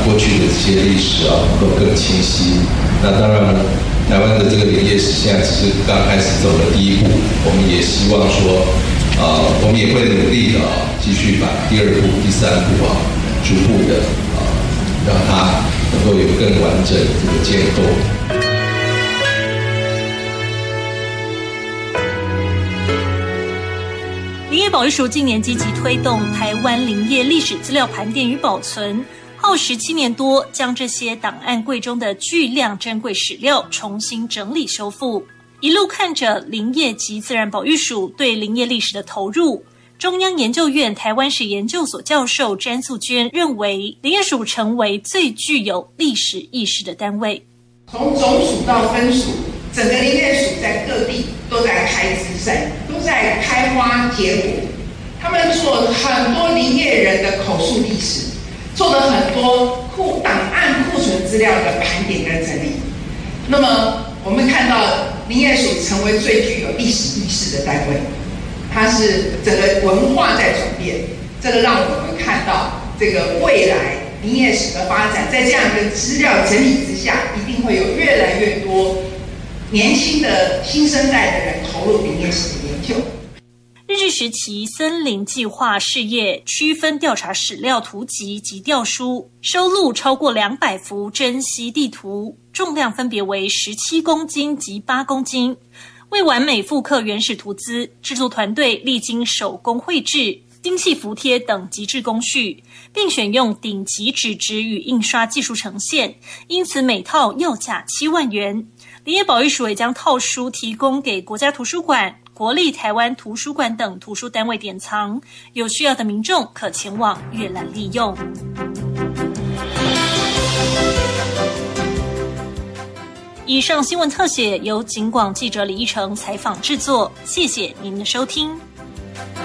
过去的这些历史能够更清晰。那当然，台湾的这个林业史现在只是刚开始走了第一步，我们也希望说，我们也会努力的继续把第二步、第三步逐步的让它能够有更完整的这个建构。 林业保育署近年积极推动台湾林业历史资料盘点与保存，耗时7年多，将这些档案柜中的巨量珍贵史料重新整理修复。一路看着林业及自然保育署对林业历史的投入，中央研究院台湾史研究所教授詹素娟认为，林业署成为最具有历史意识的单位。 从总署到分署，整个林业署在各地都在开枝散，都在开花结果。他们做很多林业人的口述历史，做了很多档案库存资料的盘点跟整理。那么我们看到林业署成为最具有历史意识的单位，它是整个文化在转变，这个让我们看到这个未来林业史的发展，在这样一个资料整理之下，一定会有越来越多年轻的新生代的人投入林业史的研究。 日治时期森林计划事业区分调查史料图集及调书，收录超过200幅珍稀地图，重量分别为17公斤及8公斤。为完美复刻原始图资，制作团队历经手工绘制、精细服贴等极致工序，并选用顶级纸质与印刷技术呈现，因此每套要价7万元。林业保育署也将套书提供给国家图书馆、国立台湾图书馆等图书单位典藏，有需要的民众可前往阅览利用。以上新闻特写由警广记者李义成采访制作，谢谢您的收听。